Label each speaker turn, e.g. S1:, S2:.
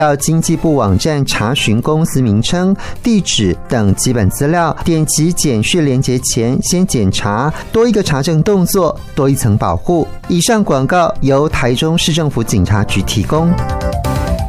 S1: 到经济部网站查询公司名称、地址等基本资料，点击简讯连结前先检查，多一个查证动作，多一层保护。以上广告由台中市政府警察局提供。